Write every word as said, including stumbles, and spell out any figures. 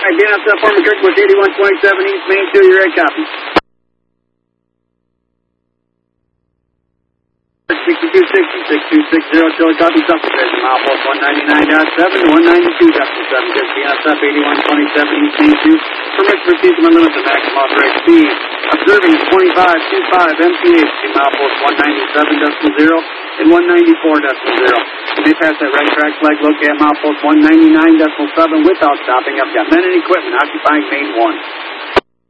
Alright, being outside Farmer Kirkwood, eighty-one twenty-seven East Main two, you're right, copy. sixty-two sixty, six two six zero, Charlie copy, substation, mile post one ninety-nine point seven to one ninety-two point seven, just being outside eighty-one twenty-seven East Main two, permission received from limit to maximum authorized speed, observing twenty-five twenty-five M P H, mile post one ninety-seven point zero and one ninety-four point zero. You may pass that right track flag located at mile post one ninety-nine point seven without stopping. I've got men and equipment occupying main one.